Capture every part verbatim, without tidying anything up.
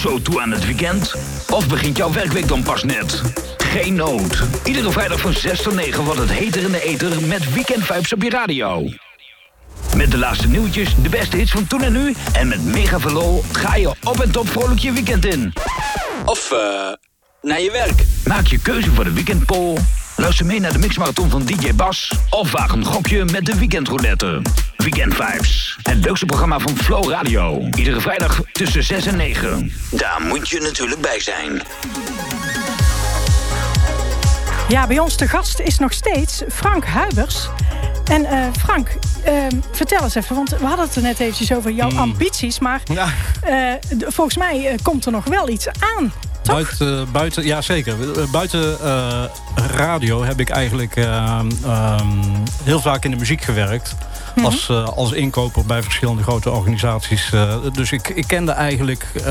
zo toe aan het weekend? Of begint jouw werkweek dan pas net? Geen nood. Iedere vrijdag van zes tot negen wordt het heter in de ether met Weekend Vibes op je radio. Met de laatste nieuwtjes, de beste hits van toen en nu. En met mega veel lol ga je op en top vrolijk je weekend in. Of uh, naar je werk. Maak je keuze voor de weekendpoll. Luister mee naar de mixmarathon van D J Bas. Of waag een gokje met de weekendroulette. Weekend Vibes. Het leukste programma van Flow Radio. Iedere vrijdag tussen zes en negen. Daar moet je natuurlijk bij zijn. Ja, bij ons de gast is nog steeds Frank Huibers. En uh, Frank, uh, vertel eens even, want we hadden het er net eventjes over jouw mm. ambities. Maar ja. uh, d- volgens mij uh, komt er nog wel iets aan. Buiten, buiten, ja zeker. Buiten uh, radio heb ik eigenlijk uh, um, heel vaak in de muziek gewerkt. Mm-hmm. Als, uh, als inkoper bij verschillende grote organisaties. Uh, dus ik, ik kende eigenlijk uh,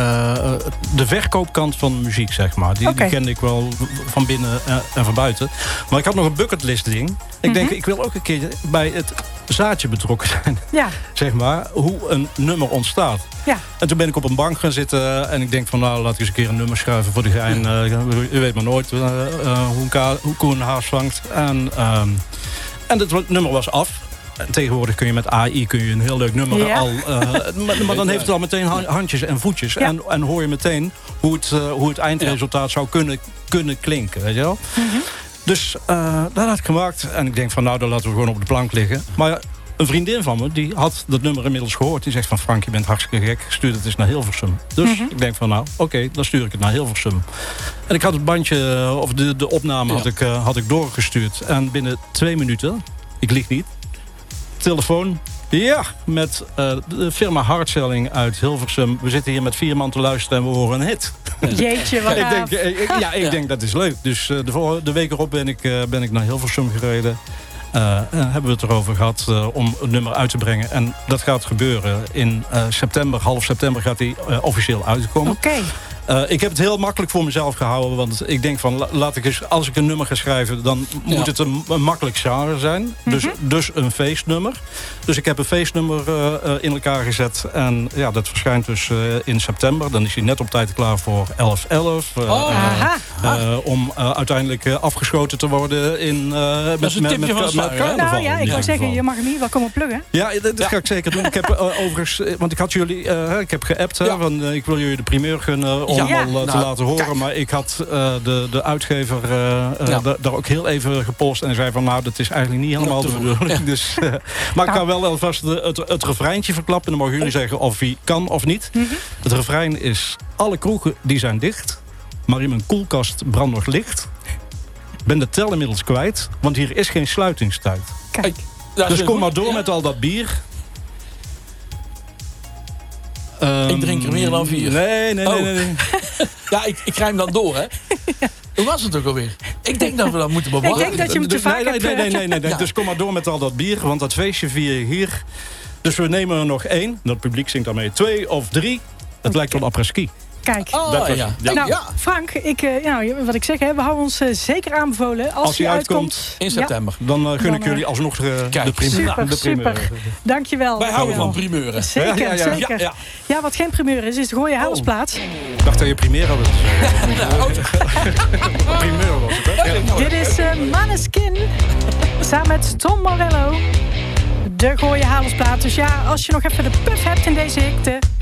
de verkoopkant van de muziek, zeg maar. Die, okay. die kende ik wel van binnen uh, en van buiten. Maar ik had nog een bucketlist ding. Ik mm-hmm. denk, ik wil ook een keer bij het zaadje betrokken zijn. Ja. Zeg maar, hoe een nummer ontstaat. Ja. En toen ben ik op een bank gaan zitten en ik denk van nou, laat ik eens een keer een nummer schrijven voor de gein. Uh, u weet maar nooit uh, uh, hoe, een ka- hoe koe een haas vangt. En, um, en het nummer was af. En tegenwoordig kun je met A I kun je een heel leuk nummer ja. al... Uh, maar, maar dan heeft het al meteen handjes en voetjes. Ja. En, en hoor je meteen hoe het, uh, hoe het eindresultaat zou kunnen, kunnen klinken. Weet je wel? Mm-hmm. Dus uh, dat had ik gemaakt. En ik denk van nou, dan laten we gewoon op de plank liggen. Maar een vriendin van me, die had dat nummer inmiddels gehoord. Die zegt van Frank, je bent hartstikke gek. Stuur het eens naar Hilversum. Dus mm-hmm. ik denk van nou, oké, okay, dan stuur ik het naar Hilversum. En ik had het bandje, of de, de opname ja. had, ik, uh, had ik doorgestuurd. En binnen twee minuten, ik lieg niet... telefoon, ja, met uh, de firma Hardselling uit Hilversum. We zitten hier met vier man te luisteren en we horen een hit. Jeetje, wat ik denk, ik, Ja, ik ja. denk dat is leuk. Dus uh, de, de week erop ben ik, uh, ben ik naar Hilversum gereden. Uh, en hebben we het erover gehad uh, om een nummer uit te brengen. En dat gaat gebeuren in uh, september, half september gaat die uh, officieel uitkomen. Oké. Okay. Uh, ik heb het heel makkelijk voor mezelf gehouden. Want ik denk van, laat ik eens, als ik een nummer ga schrijven... dan ja. moet het een, een makkelijk genre zijn. Mm-hmm. Dus, dus een feestnummer. Dus ik heb een feestnummer uh, uh, in elkaar gezet. En ja, dat verschijnt dus uh, in september. Dan is hij net op tijd klaar voor elf elf. Uh, oh, uh, uh, om uh, uiteindelijk uh, afgeschoten te worden in uh, met, met, met, met, met, met carnaval. Nou ja, ik wou zeggen, je mag hem hier wel komen pluggen. Ja, dat, dat ja. ga ik zeker doen. Ik heb uh, overigens, want ik had jullie, uh, ik heb geappt. Ja. Van, uh, ik wil jullie de primeur gunnen om ja. al uh, te nou, laten horen. Kijk. Maar ik had uh, de, de uitgever uh, ja. uh, daar ook heel even gepost. En hij zei van, nou, dat is eigenlijk niet helemaal de bedoeling. Ja. Dus, uh, maar ik kan wel alvast de, het, het refreintje verklappen. En dan mogen jullie zeggen of hij kan of niet. Mm-hmm. Het refrein is, alle kroegen die zijn dicht. Maar in mijn koelkast brandt nog licht. Ben de tel inmiddels kwijt. Want hier is geen sluitingstijd. Kijk. Dus kom maar door ja. met al dat bier. Um, ik drink er meer dan vier. Nee, nee, oh. nee. nee, nee. Ja, ik, ik ga hem dan door, hè. Ja. Hoe was het ook alweer? Ik denk dat we dat moeten bewaren. Ik denk dat je hem te vaak nee, nee, nee, nee, nee, nee, nee. Ja. Dus kom maar door met al dat bier. Want dat feestje vier je hier. Dus we nemen er nog één. Dat publiek zingt daarmee twee of drie. Het okay. lijkt wel après-ski. Kijk. Oh, dat was, ja. Nou, ja. Frank, ik, uh, nou, wat ik zeg, hè, we houden ons uh, zeker aanbevolen. Als, als hij uitkomt, uitkomt in september. Ja. Dan uh, gun dan, ik jullie alsnog uh, de primeur. Super, super. Dankjewel. Wij houden van primeuren. Zeker, ja, ja, ja. zeker. Ja, ja. Ja, wat geen primeur is, is de Gooie Houwersplaats. Oh. Ik dacht dat je primeur had. Primeur was het, hè? Dit is uh, Maneskin. Samen met Tom Morello. De Gooie Houwersplaats. Dus ja, als je nog even de puff hebt in deze hitte,